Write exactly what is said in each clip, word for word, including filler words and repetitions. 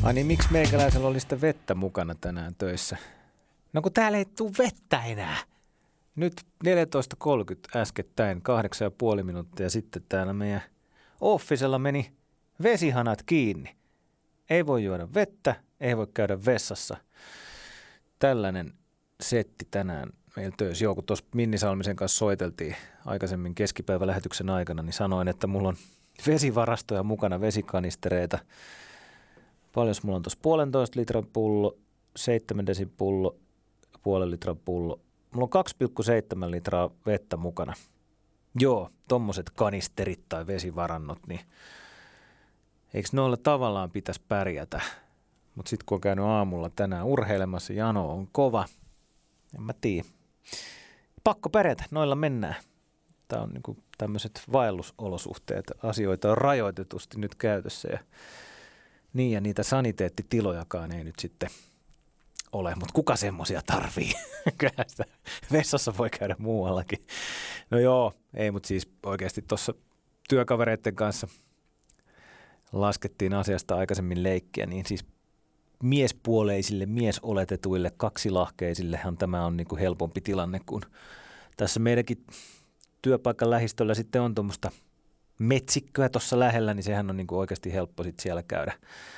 Ai niin, miksi meikäläisellä oli sitten vettä mukana tänään töissä? No kun täällä ei tule vettä enää. Nyt neljätoista kolmekymmentä äskettäin, kahdeksan ja puoli minuuttia sitten täällä meidän officella meni vesihanat kiinni. Ei voi juoda vettä, ei voi käydä vessassa. Tällainen setti tänään meillä töissä. Joo, kun tuossa Minni Salmisen kanssa soiteltiin aikaisemmin keskipäivälähetyksen aikana, niin sanoin, että mulla on vesivarastoja mukana, vesikanistereita. Paljon mulla on tuossa puolentoista litran pullo, seitsemän desin pullo, puolen litran pullo. Mulla on kaksi pilkku seitsemän litraa vettä mukana. Joo, tommoset kanisterit tai vesivarannot, niin eikö noilla tavallaan pitäisi pärjätä? Mutta sitten kun on käynyt aamulla tänään urheilemassa, jano on kova. En mä tiedä. Pakko pärjätä, noilla mennään. Tää on niinku tämmöiset vaellusolosuhteet. Asioita on rajoitetusti nyt käytössä ja niin ja niitä saniteettitilojakaan ei nyt sitten ole, mutta kuka semmoisia tarvii? Kyllä sitä vessassa voi käydä muuallakin. No joo, ei, mutta siis oikeasti tuossa työkavereiden kanssa laskettiin asiasta aikaisemmin leikkiä, niin siis miespuoleisille, miesoletetuille, kaksilahkeisillehan tämä on niinku helpompi tilanne, kun tässä meidänkin työpaikan lähistöllä sitten on tuommoista metsikköä tuossa lähellä, niin sehän on niinku oikeasti helppo sitten siellä käydä,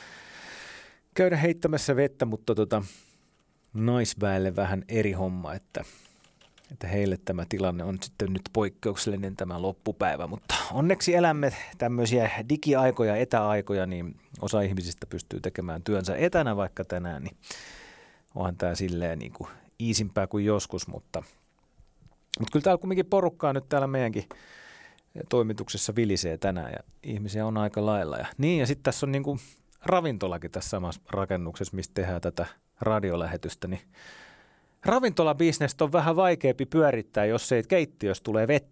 käydä heittämässä vettä, mutta tota, naisväelle vähän eri homma, että, että heille tämä tilanne on sitten nyt poikkeuksellinen tämä loppupäivä, mutta onneksi elämme tämmöisiä digiaikoja, etäaikoja, niin osa ihmisistä pystyy tekemään työnsä etänä vaikka tänään, niin onhan tämä silleen niin kuin iisimpää kuin joskus, mutta, mutta kyllä täällä kumminkin porukkaa nyt täällä meidänkin toimituksessa vilisee tänään ja ihmisiä on aika lailla. Ja niin ja sitten tässä on niin kuin ravintolakin tässä samassa rakennuksessa, mistä tehdään tätä radiolähetystä, niin ravintolabisnestä on vähän vaikeampi pyörittää, jos ei keittiössä tulee vettä.